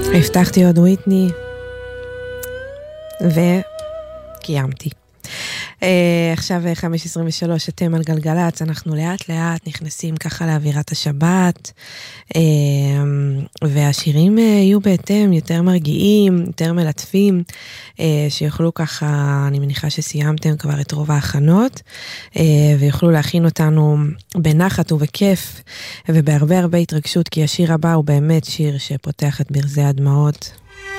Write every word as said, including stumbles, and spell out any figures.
הבטחתי עוד וויטני וקיימתי. עכשיו חמש עשרים ושלוש, אתם על גלגלץ, אנחנו לאט לאט נכנסים ככה לאווירת השבת, והשירים יהיו בהתאם יותר מרגיעים, יותר מלטפים, שיוכלו ככה, אני מניחה שסיימתם כבר את רוב ההכנות, ויוכלו להכין אותנו בנחת ובכיף, ובהרבה הרבה התרגשות, כי השיר הבא הוא באמת שיר שפותח את ברזי הדמעות.